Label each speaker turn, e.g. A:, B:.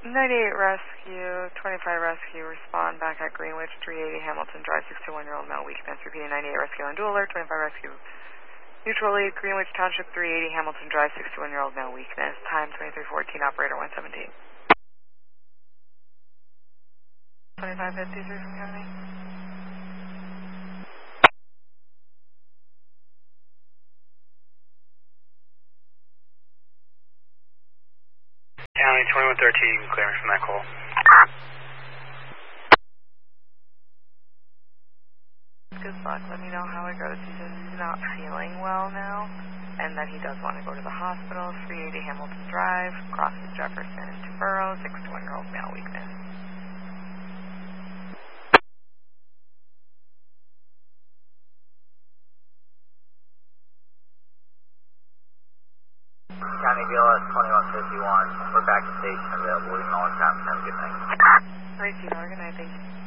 A: 98 rescue, 25 rescue, respond back at Greenwich, 380 Hamilton Drive, 61-year-old male, weakness. Repeating 98 rescue on dual alert, 25 rescue. Neutral lead, Greenwich Township, 380 Hamilton Drive, 61-year-old male, weakness. Time 2314, operator 117. 2553 from County.
B: County 2113, clearance from that call.
A: Good luck. Let me know how it goes. He says he's not feeling well now, and that he does want to go to the hospital. 380 Hamilton Drive, crosses Jefferson into Borough, 61-year-old male, weakness.
C: County BLS 2151, we're back to station available. Email us time. Have a good night.
A: All right, Steve, have a good night. Thank you.